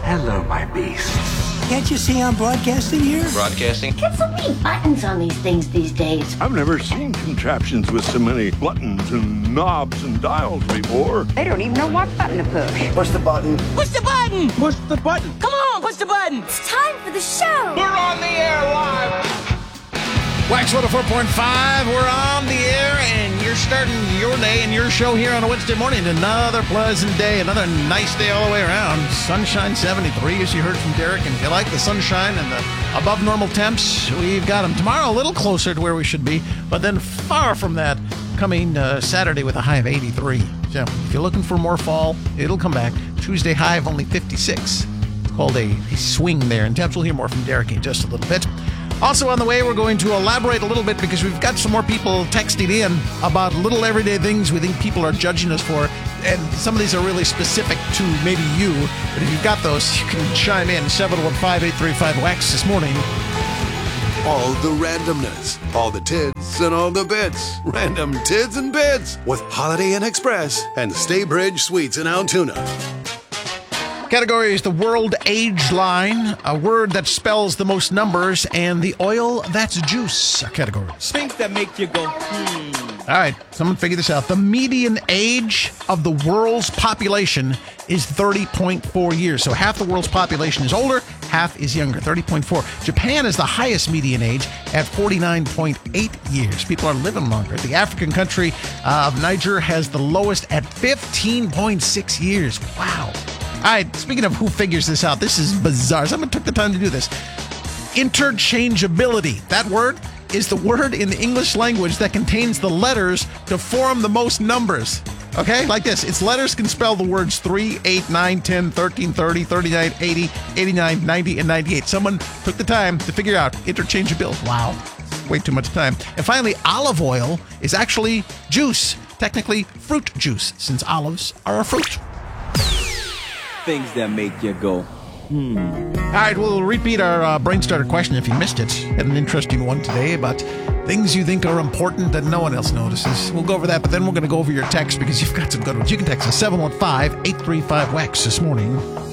Hello, my beast. Can't you see I'm broadcasting here? Broadcasting? Get so many buttons on these things these days. I've never seen contraptions with so many buttons and knobs and dials before. They don't even know what button to push. Push the button. Push the button! Push the button. Come on, push the button! It's time for the show. We're on the air live. Wax 104.5, we're on the air, and you're starting your day and your show here on a Wednesday morning. Another pleasant day, another nice day all the way around. Sunshine 73, as you heard from Derek. And if you like the sunshine and the above normal temps, we've got them tomorrow a little closer to where we should be, but then far from that coming Saturday with a high of 83. So if you're looking for more fall, it'll come back. Tuesday high of only 56. It's called a swing there. And temps, we'll hear more from Derek in just a little bit. Also on the way, we're going to elaborate a little bit because we've got some more people texting in about little everyday things we think people are judging us for. And some of these are really specific to maybe you. But if you've got those, you can chime in. 715-835-WAX this morning. All the randomness, all the tits and all the bits. Random tits and bits with Holiday Inn Express and Staybridge Suites in Altoona. Category is the World Age Line, a word that spells the most numbers, and the oil that's juice are categories. Things that make you go, All right, someone figure this out. The median age of the world's population is 30.4 years. So half the world's population is older, half is younger, 30.4. Japan is the highest median age at 49.8 years. People are living longer. The African country of Niger has the lowest at 15.6 years. Wow. All right, speaking of who figures this out, this is bizarre. Someone took the time to do this. Interchangeability. That word is the word in the English language that contains the letters to form the most numbers. Okay, like this. Its letters can spell the words 3, 8, 9, 10, 13, 30, 39, 80, 89, 90, and 98. Someone took the time to figure out interchangeability. Wow, way too much time. And finally, olive oil is actually juice, technically fruit juice, since olives are a fruit. things that make you go, All right, we'll repeat our brain starter question if you missed it. Had an interesting one today about things you think are important that no one else notices. We'll go over that, but then we're going to go over your text because you've got some good ones. You can text us 715-835-WAX this morning.